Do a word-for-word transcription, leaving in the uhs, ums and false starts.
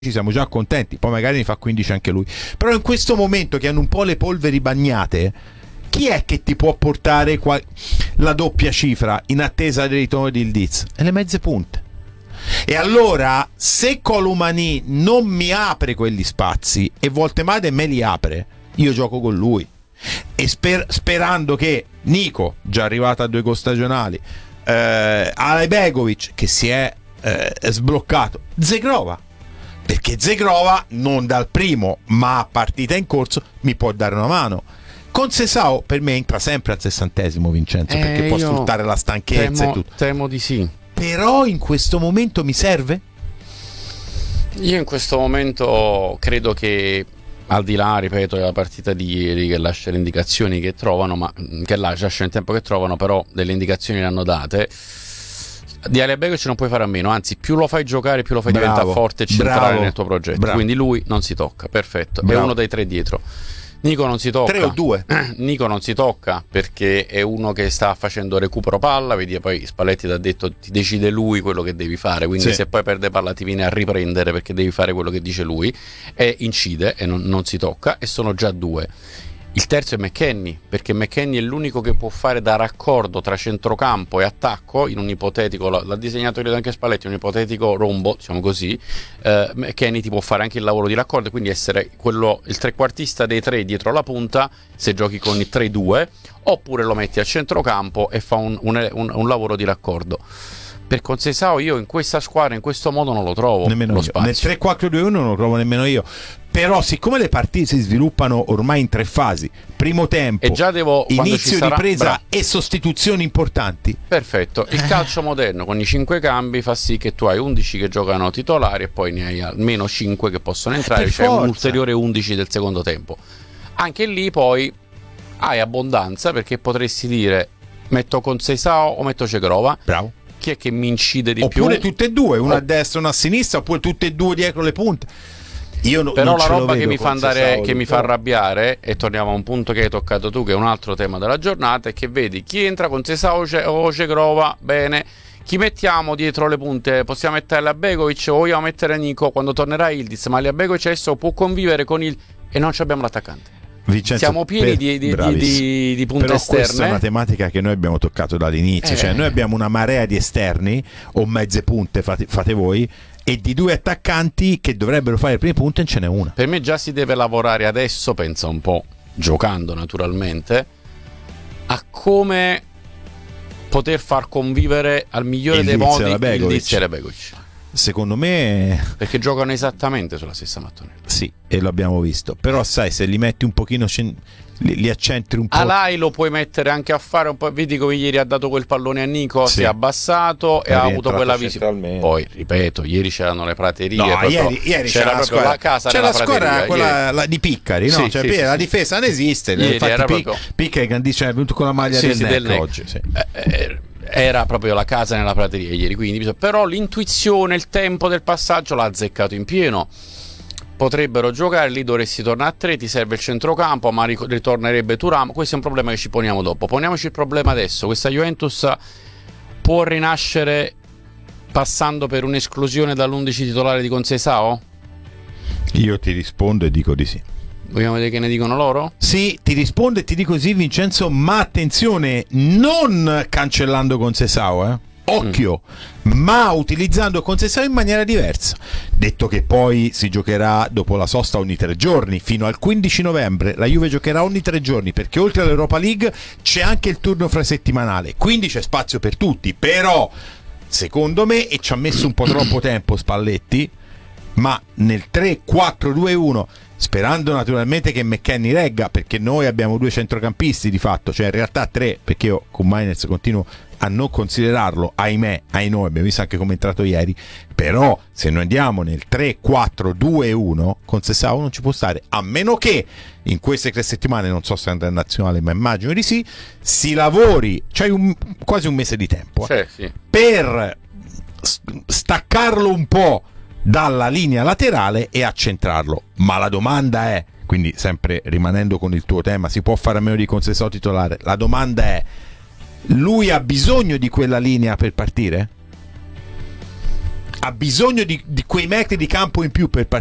ci siamo già contenti, poi magari ne fa quindici anche lui. Però in questo momento che hanno un po' le polveri bagnate, chi è che ti può portare qua la doppia cifra in attesa del ritorno di Yildiz? E le mezze punte. E allora, se Colomani non mi apre quegli spazi e Voltemade me li apre, io gioco con lui. E sper- sperando che Nico, già arrivato a due gol stagionali, eh, Alejbegovic, che si è eh, sbloccato, Zegrova, perché Zegrova non dal primo ma a partita in corso mi può dare una mano. Conceição per me entra sempre al sessantesimo, Vincenzo, eh, perché può sfruttare la stanchezza temo, e tutto. Temo di sì. Però in questo momento mi serve? Io in questo momento credo che, al di là, ripeto, della partita di ieri che lascia le indicazioni che trovano, ma che lascia il tempo che trovano, però delle indicazioni le hanno date. Di Alejbegovic non puoi fare a meno, anzi più lo fai giocare più lo fai Bravo, diventare forte e centrale bravo, nel tuo progetto. bravo. Quindi lui non si tocca, perfetto, Bravo. è uno dei tre dietro. Nico non si tocca. Tre o due? Nico non si tocca perché è uno che sta facendo recupero palla, vedi, poi Spalletti ti ha detto ti decide lui quello che devi fare, quindi sì. Se poi perde palla ti viene a riprendere perché devi fare quello che dice lui, e incide e non, non si tocca, e sono già due. Il terzo è McKennie, perché McKennie è l'unico che può fare da raccordo tra centrocampo e attacco in un ipotetico, l'ha disegnato anche Spalletti, un ipotetico rombo, diciamo così. eh, McKennie ti può fare anche il lavoro di raccordo, quindi essere quello, il trequartista dei tre dietro la punta se giochi con il tre due, oppure lo metti a centrocampo e fa un, un, un, un lavoro di raccordo. Per Conceição io in questa squadra, in questo modo non lo trovo, nemmeno lo io. spazio. Nel tre quattro due uno non lo trovo nemmeno io. Però siccome le partite si sviluppano ormai in tre fasi, primo tempo, e già devo, inizio ci sarà, ripresa bravo. e sostituzioni importanti. Perfetto, il calcio moderno con i cinque cambi fa sì che tu hai undici che giocano titolari e poi ne hai almeno cinque che possono entrare, Per cioè forza. un ulteriore undici del secondo tempo. Anche lì poi hai abbondanza, perché potresti dire metto Conceição o metto Zegrova. Bravo. Chi è che mi incide di Oppure più? tutte e due, una Oh. a destra e una a sinistra, oppure tutte e due dietro le punte. Io no, Però non la ce lo roba che vedo mi fa con andare, Sassuolo, che mi fa però. arrabbiare, e torniamo a un punto che hai toccato tu, che è un altro tema della giornata, è che vedi chi entra con Conceição o Zegrova, bene, chi mettiamo dietro le punte? Possiamo mettere Alejbegovic o vogliamo mettere Nico quando tornerà Yildiz? Ma Alejbegovic adesso può convivere con il, e non abbiamo l'attaccante. Vincenzo, Siamo pieni per- di, di, bravissimo. di, di punte Però esterne. questa è una tematica che noi abbiamo toccato dall'inizio, Eh. cioè noi abbiamo una marea di esterni o mezze punte, fate, fate voi, e di due attaccanti che dovrebbero fare le prime punte ce n'è una. Per me già si deve lavorare adesso, pensa un po', giocando naturalmente, a come poter far convivere al migliore dei Yildiz e modi Alejbegovic. Yildiz e Alejbegovic. Secondo me Perché giocano esattamente sulla stessa mattonella. sì, e l'abbiamo visto. Però sai, se li metti un pochino, cen- li, li accentri un po'. Alai lo puoi mettere anche a fare un po'. Vedi come ieri ha dato quel pallone a Nico, Sì. si è abbassato e È ha avuto rientrato quella visione. centralmente. Poi ripeto, ieri c'erano le praterie. No, proprio- ieri, ieri c'era, c'era la proprio squadra, la casa c'è nella la squadra prateria. quella Ieri- la- di Piccari, no? Sì, Cioè, sì, per- sì, la sì. difesa non esiste. Ieri Infatti, era Pic- proprio- Piccari che dice è venuto con la maglia Sì, del sì, N E C del N E C. oggi. Sì. Eh, eh, era proprio la casa nella prateria ieri, quindi bisogna- però l'intuizione, il tempo del passaggio l'ha azzeccato in pieno. Potrebbero giocare, lì dovresti tornare a tre, ti serve il centrocampo, ma ric- ritornerebbe Thuram. Questo è un problema che ci poniamo dopo. Poniamoci il problema adesso. Questa Juventus può rinascere passando per un'esclusione dall'undici titolare di Conceição? Io ti rispondo e dico di sì. Vogliamo vedere che ne dicono loro? Sì, ti rispondo e ti dico sì, Vincenzo, ma attenzione, non cancellando Conceição, eh? Occhio, mm. ma utilizzando Conceição in maniera diversa. Detto che poi si giocherà dopo la sosta ogni tre giorni, fino al quindici novembre la Juve giocherà ogni tre giorni, perché oltre all'Europa League c'è anche il turno frasettimanale, quindi c'è spazio per tutti. Però, secondo me, e ci ha messo un po' troppo tempo Spalletti, ma nel tre quattro due uno, sperando naturalmente che McKennie regga, perché noi abbiamo due centrocampisti di fatto, cioè in realtà tre, perché io con Mainers continuo a non considerarlo, ahimè, ai noi, abbiamo visto anche come è entrato ieri. Però se noi andiamo nel tre quattro due uno, Conceição non ci può stare, a meno che in queste tre settimane, non so se andrà in nazionale, ma immagino di sì, si lavori, c'hai un, quasi un mese di tempo eh, Sì, sì. per staccarlo un po' dalla linea laterale e accentrarlo. Ma la domanda è, quindi sempre rimanendo con il tuo tema, si può fare a meno di Conceição titolare? La domanda è: lui ha bisogno di quella linea per partire? ha bisogno di, di quei metri di campo in più per